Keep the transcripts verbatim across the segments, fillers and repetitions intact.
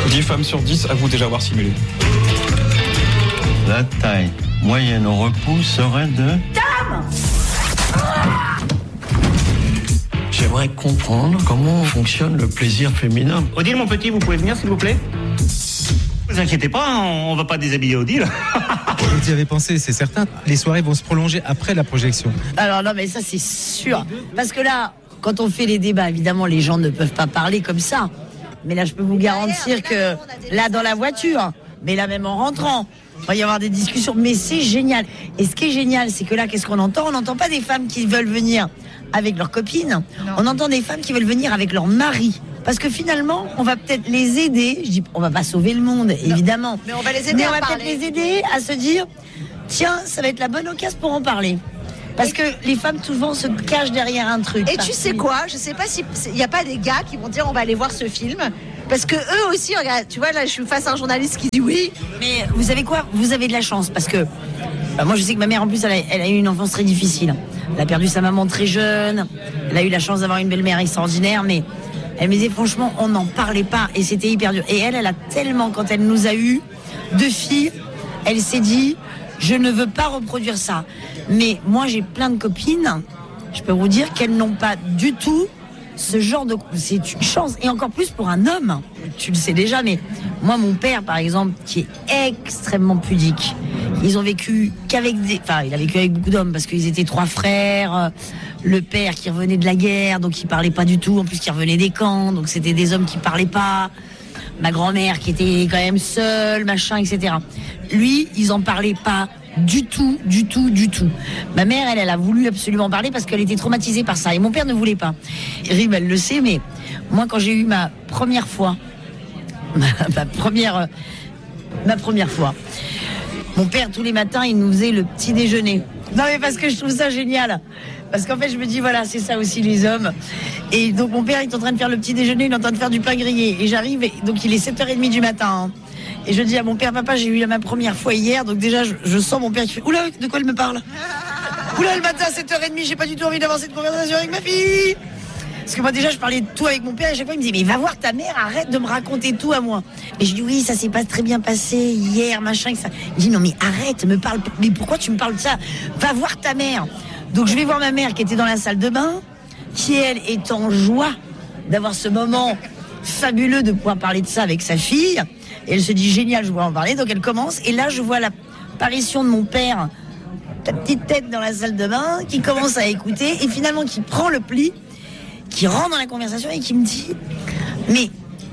dix femmes sur dix avouent déjà avoir simulé. La taille moyenne au repos serait de... Tom ! J'aimerais comprendre comment fonctionne le plaisir féminin. Odile, mon petit, vous pouvez venir, s'il vous plaît ? Vous inquiétez pas, on va pas déshabiller Odile. Vous y avez pensé, c'est certain. Les soirées vont se prolonger après la projection. Alors non, mais ça c'est sûr. Parce que là, quand on fait les débats, évidemment, les gens ne peuvent pas parler comme ça. Mais là, je peux vous garantir que là, dans la voiture, mais là même en rentrant, il va y avoir des discussions. Mais c'est génial. Et ce qui est génial, c'est que là, qu'est-ce qu'on entend ? On n'entend pas des femmes qui veulent venir avec leurs copines. Non. On entend des femmes qui veulent venir avec leur mari. Parce que finalement, on va peut-être les aider. Je dis, on va pas sauver le monde, évidemment. Non. Mais on va les aider Mais à on va parler. peut-être les aider à se dire, tiens, ça va être la bonne occasion pour en parler. Parce que les femmes, souvent, se cachent derrière un truc. Et tu sais quoi ? Je sais pas si il n'y a pas des gars qui vont dire on va aller voir ce film. Parce que eux aussi, regarde, tu vois, là, je suis face à un journaliste qui dit oui. Mais vous savez quoi ? Vous avez de la chance. Parce que bah, moi, je sais que ma mère, en plus, elle a, elle a eu une enfance très difficile. Elle a perdu sa maman très jeune. Elle a eu la chance d'avoir une belle-mère extraordinaire. Mais elle me disait, franchement, on n'en parlait pas. Et c'était hyper dur. Et elle, elle a tellement, quand elle nous a eu deux filles, elle s'est dit, je ne veux pas reproduire ça. Mais moi, j'ai plein de copines. Je peux vous dire qu'elles n'ont pas du tout ce genre de... C'est une chance. Et encore plus pour un homme. Tu le sais déjà, mais moi, mon père, par exemple, qui est extrêmement pudique. Ils ont vécu qu'avec des... Enfin, il a vécu avec beaucoup d'hommes parce qu'ils étaient trois frères. Le père qui revenait de la guerre, donc il parlait pas du tout. En plus, qui revenait des camps, donc c'était des hommes qui parlaient pas. Ma grand-mère qui était quand même seule, machin, et cetera. Lui, ils en parlaient pas du tout, du tout, du tout. Ma mère, elle, elle a voulu absolument parler parce qu'elle était traumatisée par ça. Et mon père ne voulait pas. Rime, elle le sait, mais moi, quand j'ai eu ma première fois, ma, ma première, ma première fois, mon père, tous les matins, il nous faisait le petit déjeuner. Non, mais parce que je trouve ça génial. Parce qu'en fait, je me dis, voilà, c'est ça aussi les hommes. Et donc, mon père, il est en train de faire le petit déjeuner, il est en train de faire du pain grillé. Et j'arrive, et donc il est sept heures trente du matin. Hein. Et je dis à mon père, papa, j'ai eu ma première fois hier, donc déjà, je, je sens mon père qui fait, oula, de quoi elle me parle ? Oula, le matin à sept heures trente, j'ai pas du tout envie d'avoir cette conversation avec ma fille. Parce que moi, déjà, je parlais de tout avec mon père, et à chaque fois, il me disait, mais va voir ta mère, arrête de me raconter tout à moi. Et je dis, oui, ça s'est pas très bien passé hier, machin, et ça. Il dit, non, mais arrête, me parle, mais pourquoi tu me parles de ça ? Va voir ta mère. Donc, je vais voir ma mère qui était dans la salle de bain, qui, elle, est en joie d'avoir ce moment fabuleux de pouvoir parler de ça avec sa fille. Et elle se dit, génial, je voulais en parler. Donc elle commence. Et là, je vois l'apparition de mon père, ta petite tête dans la salle de bain, qui commence à écouter. Et finalement, qui prend le pli, qui rentre dans la conversation et qui me dit, mais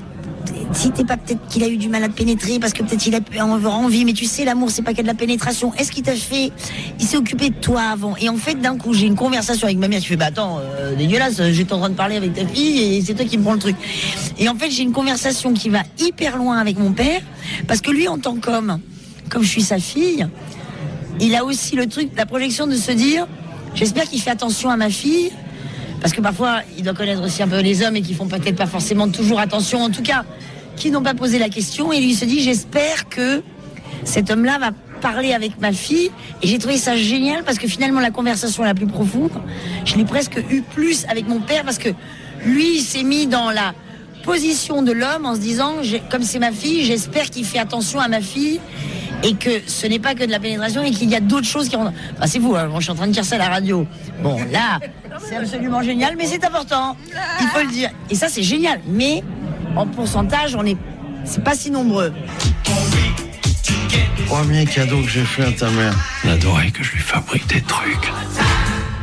si t'es pas peut-être qu'il a eu du mal à te pénétrer, parce que peut-être il a pu en avoir envie, mais tu sais, l'amour, c'est pas que de la pénétration. Est-ce qu'il t'a fait... Il s'est occupé de toi avant. Et en fait, d'un coup, j'ai une conversation avec ma mère qui fait, bah attends, euh, dégueulasse, j'étais en train de parler avec ta fille et c'est toi qui me prends le truc. Et en fait, j'ai une conversation qui va hyper loin avec mon père, parce que lui, en tant qu'homme, comme je suis sa fille, il a aussi le truc, la projection de se dire, j'espère qu'il fait attention à ma fille, parce que parfois, il doit connaître aussi un peu les hommes et qui font peut-être pas forcément toujours attention, en tout cas, qui n'ont pas posé la question, et lui se dit, j'espère que cet homme-là va parler avec ma fille. Et j'ai trouvé ça génial, parce que finalement, la conversation la plus profonde, je l'ai presque eu plus avec mon père, parce que lui, il s'est mis dans la position de l'homme en se disant, comme c'est ma fille, j'espère qu'il fait attention à ma fille, et que ce n'est pas que de la pénétration, et qu'il y a d'autres choses qui rentrent. Enfin, c'est vous, hein, je suis en train de dire ça à la radio. Bon, là, c'est absolument génial, mais c'est important, il faut le dire. Et ça, c'est génial, mais en pourcentage, on est, c'est pas si nombreux. Premier cadeau que j'ai fait à ta mère. Elle adorait que je lui fabrique des trucs.